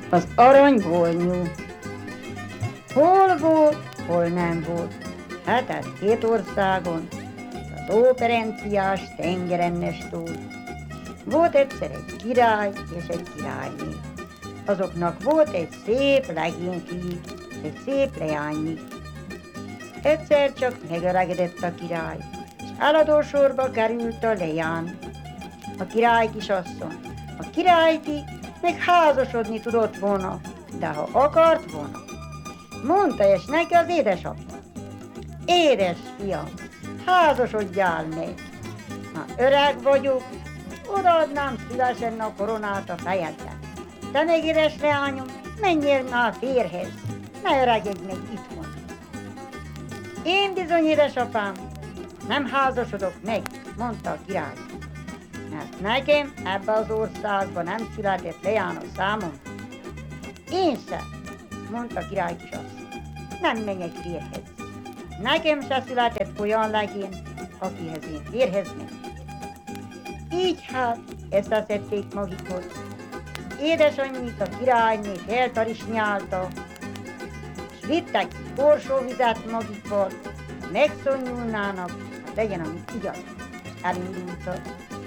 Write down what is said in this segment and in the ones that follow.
Az aranybolnyú. Hol volt, hol nem volt. Hát ez két országon, a Tóperenciás tengerennes túl. Volt egyszer egy király és egy királyné. Azoknak volt egy szép legényfiú, egy szép leányik. Egyszer csak megöregedett a király, és eladósorba került a leány. A király kisasszony. A királyfi még házasodni tudott volna, de ha akart volna, mondta és neki az édesapja. Édes fiam, házasodjál meg. Ha öreg vagyok, odaadnám szívesen a koronát a fejedre. Te még édes leányom, menjél már férhez, ne öregedj meg itthon. Én bizony, édesapám, nem házasodok meg, mondta a király. Mert nekem ebbe az országban nem született leány a számom. Én sem, mondta a király kisasszony, nem menjek férhez. Nekem se született olyan legény, akihez én férhez menjek. Így hát összeszedték magukhoz. Édesanyjuk a királyné feltarisnyálta, s vittek korsóvizet magukkal, megszonyulnának, hát legyen, amit igaz, és elindultak.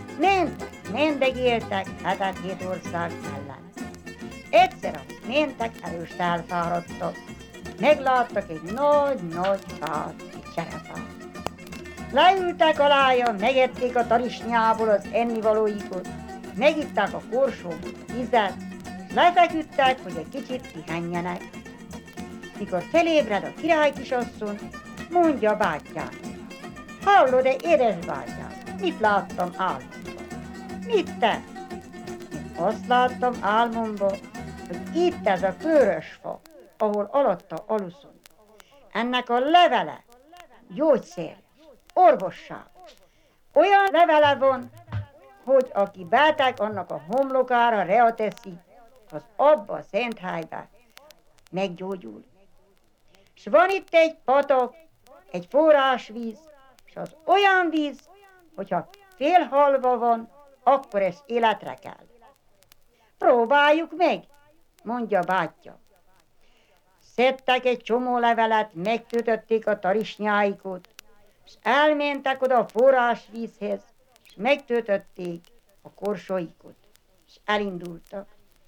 Mentek, hetet hét ország ellen. Egyszer azt mentek, erőst elfáradtak. Megláttak egy nagy fát, egy cserefát. Leültek alája, megették a tarisnyából az ennivalóikat, megitták a korsóból a vizet, és lefeküdtek, hogy egy kicsit pihenjenek. Mikor felébred a király kisasszony, mondja a bátyjának. Hallod-e, édes bátyám, mit láttam álmomban? Mit te? Én azt láttam álmomban, hogy itt ez a körös fa, ahol alatta aluszom. Ennek a levele gyógyszer, orvosság. Olyan levele van, hogy aki beteg, annak a homlokára rea teszi, az abba a szent helybe meggyógyul. S van itt egy patak, egy forrásvíz, és az olyan víz, hogyha félhalva van, akkor ez életre kell. Próbáljuk meg, mondja a bátyja. Szedtek egy csomó levelet, megkötötték a tarisnyáikot, és elmentek oda a forrásvízhez, és megtöltötték a korsóikot, és elindultak.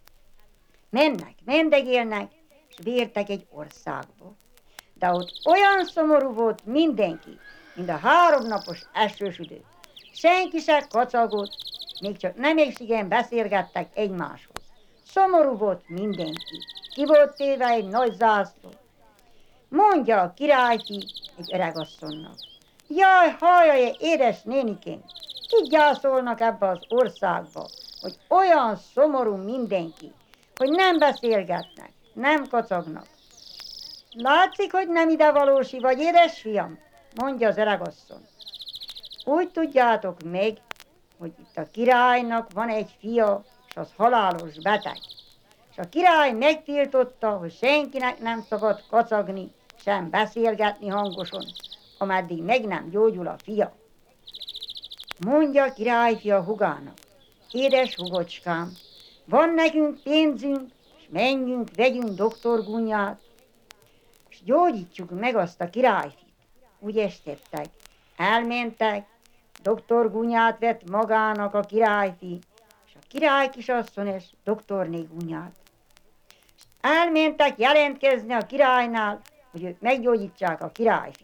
Mendegélnek, és vértek egy országba. De ott olyan szomorú volt mindenki, mint a 3 napos esősüdő. Senki se kacagott, még csak nem igen beszélgettek egymáshoz. Szomorú volt mindenki. Ki volt téve egy nagy zászló. Mondja a királyfi egy öregasszonynak. Jaj, hallja, édes nénikém, kik gyászolnak ebbe az országba, hogy olyan szomorú mindenki, hogy nem beszélgetnek, nem kacagnak. Látszik, hogy nem idevalósi vagy, édes fiam, mondja az öregasszony. Úgy tudjátok meg, hogy itt a királynak van egy fia, és az halálos beteg. És a király megtiltotta, hogy senkinek nem szabad kacagni, sem beszélgetni hangosan, ameddig meg nem gyógyul a fia. Mondja a királyfi a hugának. Édes hugocskám, van nekünk pénzünk, és menjünk, vegyünk doktorgunyát, és gyógyítsuk meg azt a királyfit. Úgy estettek. Elmentek, doktorgunyát vett magának a királyfi, és a király kisasszony és doktorné gunyát. És elmentek jelentkezni a királynál, hogy ők meggyógyítsák a királyfit.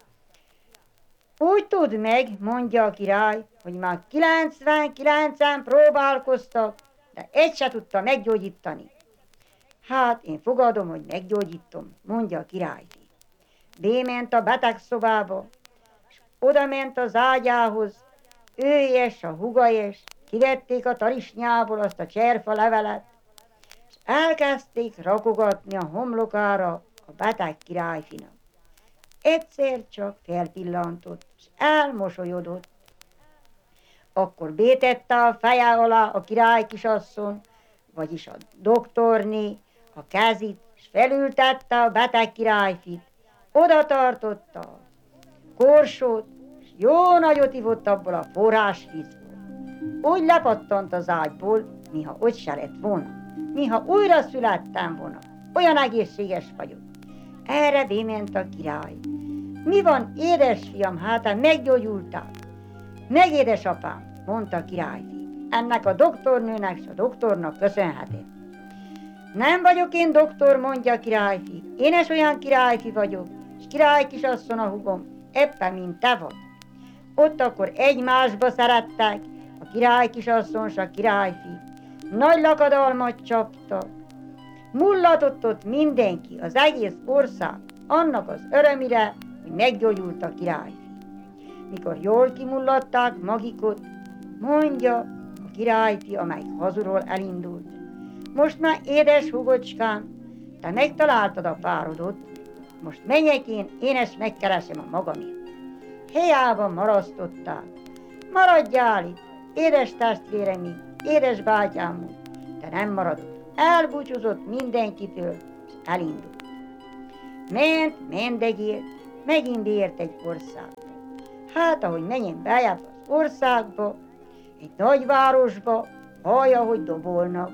Úgy tudd meg, mondja a király, hogy már 99-en próbálkoztak, de egy se tudta meggyógyítani. Hát én fogadom, hogy meggyógyítom, mondja a királyfi. Bément a betegszobába, és oda ment az ágyához, ő és a huga és kivették a tarisnyából azt a cserfa levelet, és elkezdték rakogatni a homlokára a beteg királyfinak. Egyszer csak felpillantott, és elmosolyodott. Akkor bétette a feje alá a király kisasszony, vagyis a doktorné, a kezit, és felültette a beteg királyfit. Oda tartotta a korsót, és jó nagyot ivott abból a forrásvízből. Úgy lepattant az ágyból, miha ott se lett volna. mintha újra születtem volna. Olyan egészséges vagyok. Erre bement a király. Mi van, édesfiam, hát meggyógyultál? Meg édesapám, mondta a királyfi. Ennek a doktornőnek s a doktornak köszönhetem. Nem vagyok én doktor, mondja a királyfi. Én is olyan királyfi vagyok, és király kisasszony a húgom, éppen mint te vagy. Ott akkor egymásba szerettek, a király kisasszony s a királyfi. Nagy lakadalmat csaptak. Mullatott ott mindenki, az egész ország, annak az örömére, hogy meggyógyult a királyfi. Mikor jól kimullatták magikot, mondja a királyfi, amely hazulról elindult. Most már édes húgocskám, te megtaláltad a párodot, most menjek én is megkeresem a magamért. Hiába marasztották. Maradjál itt, édes testvérem, édes bátyám, te nem maradott. Elbúcsúzott mindenkitől, és elindult. Mendegélt, megint ért egy országba. Hát, ahogy megint bejárt az országba, egy nagyvárosba, hallja, hogy dobolnak.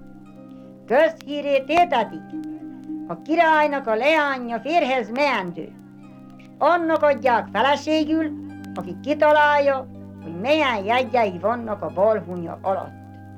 Közhírét értetik, a királynak a leánya férhez meendő, és annak adják feleségül, aki kitalálja, hogy milyen jegyei vannak a balhunya alatt.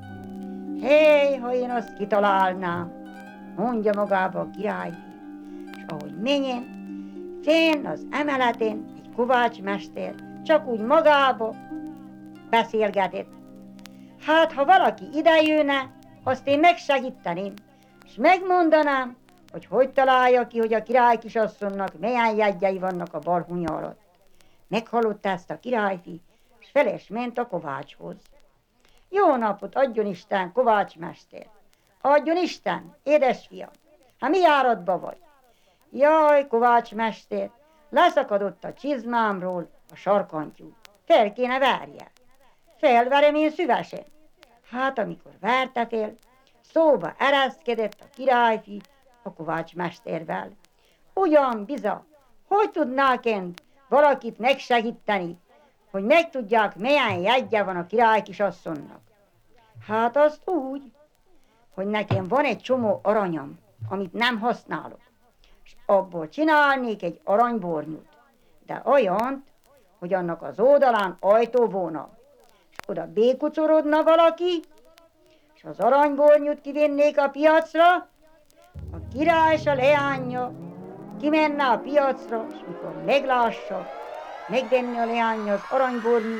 Hé, ha én azt kitalálnám, mondja magába a királyfi, és ahogy menjen, fenn az emeletén egy kovácsmester csak úgy magába beszélgetett. Hát, ha valaki idejönne, azt én megsegíteném, és megmondanám, hogy találja ki, hogy a király kisasszonynak milyen jegyei vannak a balhunya alatt. Meghallotta ezt a királyfi, és fel is ment a kovácshoz. Jó napot, adjon Isten, kovácsmester! Adjon Isten, édesfiam! Hát mi járatba vagy? Jaj, kovácsmester, leszakadott a csizmámról a sarkantyú. Fel kéne várjál. Felverem én szívesen. Hát amikor várta fel, szóba ereszkedett a királyfi a kovácsmestervel. Ugyan biza, hogy tudnák én valakit megsegíteni, hogy megtudják, milyen jegye van a király kisasszonynak? Hát azt úgy, hogy nekem van egy csomó aranyam, amit nem használok, és abból csinálnék egy aranybornyút, de olyant, hogy annak az oldalán ajtó volna, és oda békucorodna valaki, és az aranybornyút kivennék a piacra, a király és a leánya kimenne a piacra, és mikor meglássa, megvenni a leánya az aranybornyút,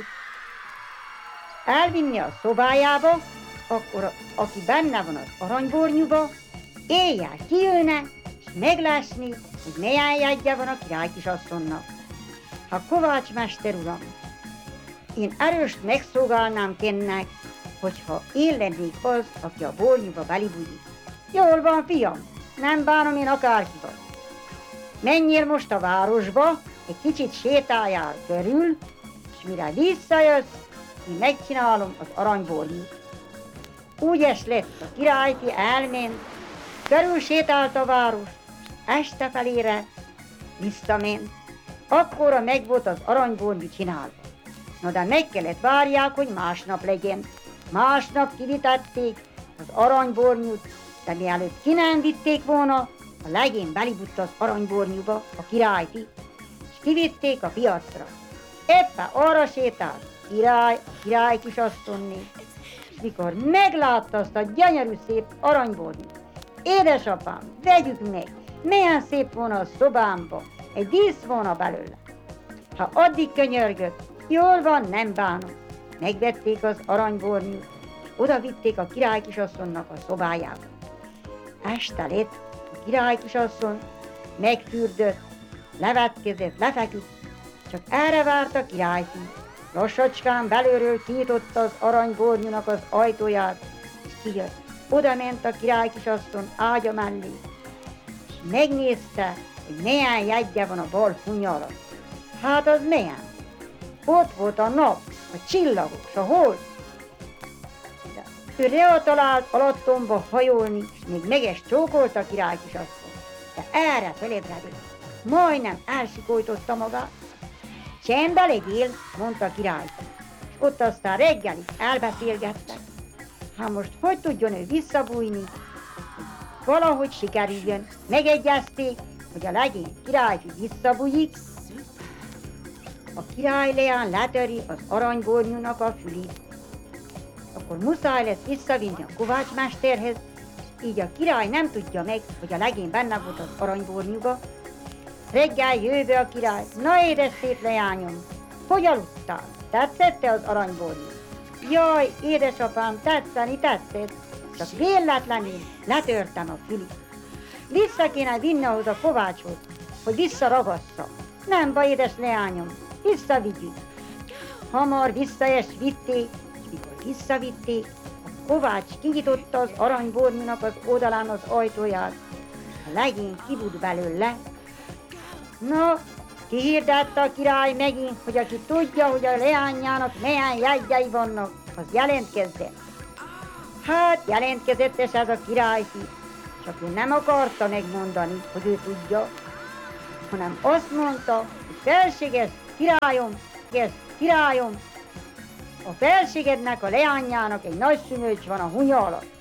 elvinni a szobájába, akkor aki benne van az aranybornyúba, éjjel kijönne, és meglásni, hogy milyen jegye van a király kisasszonynak. Ha kovácsmester uram, én erőst megszolgálnám kennek, hogyha én lennék az, aki a bornyúba belibújik. Jól van, fiam, nem bánom én akárki vagy. Menjél most a városba, egy kicsit sétáljál körül, és mire visszajössz, én megcsinálom az aranybornyút. Úgy es lett, a királyfi elment, körül sétált a város, este felére visszament. Akkora meg volt az aranybornyú csinálva. Na de meg kellett várják, hogy másnap legyen. Másnap kivitették az aranybornyút, de mielőtt ki nem vitték volna, a legény belibudt az aranybornyúba a királyfi, és kivitték a piacra. Éppen arra sétált a király kisasszonyné, és mikor meglátta azt a gyönyörű szép aranybornyút, édesapám, vegyük meg, milyen szép volna a szobámba, egy dísz volna belőle. Ha addig könyörgött, jól van, nem bánom. Megvették az aranybornyút, és oda vitték a király kisasszonynak a szobájába. Este lett, a király kisasszony megfürdött, levetkezett, lefeküdt, csak erre várt a királyfi. Lassacskán belülről kinyitotta az aranybornyúnak az ajtóját, és kijött. Oda ment a király kisasszony ágya mellé, és megnézte, hogy milyen jegye van a bal hunya alatt. Hát az milyen? Ott volt a nap, a csillagos, a hold. De ő rá talált alattomba hajolni, és még meg is csókolta a király kisasszony. De erre felébredett, majdnem elsikoltotta magát. Csendben legyél, mondta a király, és ott aztán reggelig elbeszélgettek. Hát most hogy tudjon ő visszabújni? Valahogy sikerüljön. Megegyezték, hogy a legény királyfi visszabújik, a király leány letöri az aranybornyúnak a fülét. Akkor muszáj lesz visszavinni a kovácsmesterhez, így a király nem tudja meg, hogy a legény benne volt az aranybornyúba. Reggel jő be a király. Na édes szép leányom, hogy aludtál? Tetszett-e az aranybornyú? Jaj, édesapám, tetszett, csak véletlenül letörtem a fülét. Vissza kéne vinni ahhoz a kovácshoz, hogy visszaragassza. Nem baj, édes leányom, visszavigyük. Hamar vissza is vitték, és mikor visszavitték, a kovács kinyitotta az aranybornyúnak az oldalán az ajtóját. A legény kibújt belőle. Na, kihirdette a király megint, hogy aki tudja, hogy a leányának milyen jegyei vannak, az jelentkezzen. Hát jelentkezett ez a királyfi, csak ő nem akarta megmondani, hogy ő tudja, hanem azt mondta, hogy felséges királyom, a felségednek a leányának egy nagy szünőcs van a hunya alatt.